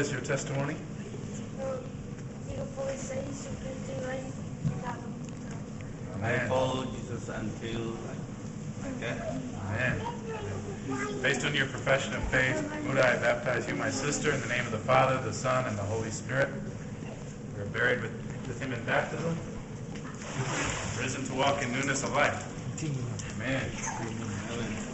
is your testimony? I follow Jesus until I death. Amen. Based on your profession of faith, Muda, I baptize you, my sister, in the name of the Father, the Son, and the Holy Spirit. We are buried with him in baptism, risen to walk in newness of life. Amen.